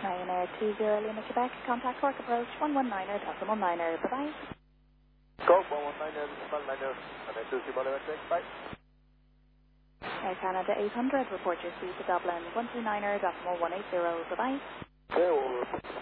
Ryanair 20 Lima Quebec, contact Cork approach 119er, decimal 9er, bye-bye. Cork 119er, decimal 9er, and then 20 Quebec, bye. Air Canada 800, report your speed to Dublin 129er, decimal 180, bye-bye. Okay, over.